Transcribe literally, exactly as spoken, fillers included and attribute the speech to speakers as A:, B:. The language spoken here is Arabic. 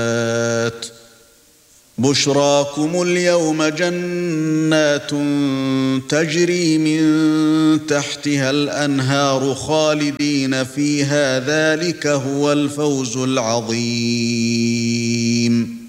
A: بشراكم اليوم جنات تجري من تحتها الأنهار خالدين فيها ذلك هو الفوز العظيم.